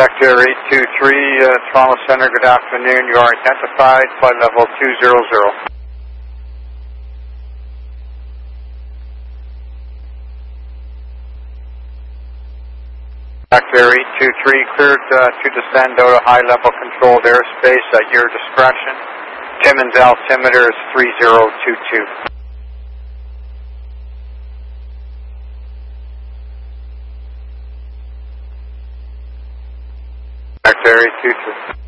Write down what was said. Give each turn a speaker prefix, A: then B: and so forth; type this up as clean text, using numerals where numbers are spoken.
A: Vector 823, Toronto Center, good afternoon. You are identified, flight level 200. Vector 823, cleared to descend out of high-level controlled airspace at your discretion. Timmins altimeter is 3022. Vector 823.